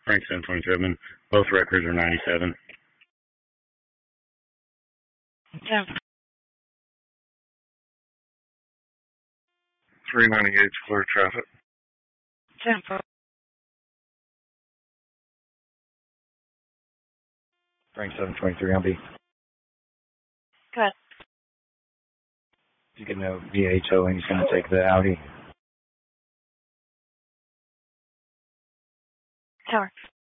Frank 727. Both records are 97. 398 clear traffic. 10-4. Frank 723 on B. Go ahead. You can know VHO and he's going to take the Audi. Tower.